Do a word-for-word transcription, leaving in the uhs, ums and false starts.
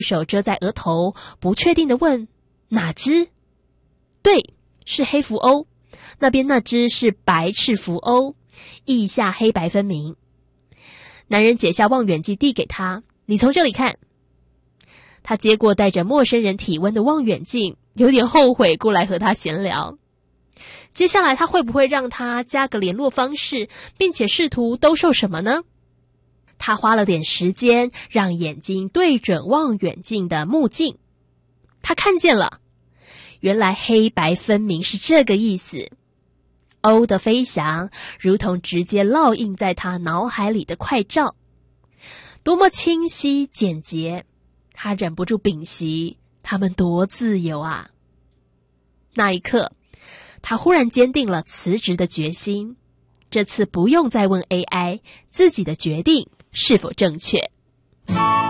手遮在额头，不确定地问：哪只？对，是黑浮鸥，那边那只是白翅浮鸥，腋下黑白分明。男人解下望远镜递给他，你从这里看。他接过带着陌生人体温的望远镜，有点后悔过来和他闲聊。接下来他会不会让他加个联络方式，并且试图兜售什么呢？他花了点时间，让眼睛对准望远镜的目镜。他看见了，原来黑白分明是这个意思。鸥的飞翔如同直接烙印在他脑海里的快照，多么清晰简洁，他忍不住屏息，他们多自由啊！那一刻，他忽然坚定了辞职的决心，这次不用再问 A I 自己的决定是否正确。